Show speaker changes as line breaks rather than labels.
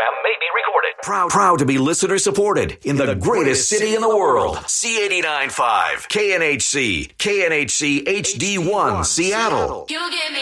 program may be recorded.
Proud to be listener supported in the greatest city in the world. C89.5, KNHC HD1, Seattle.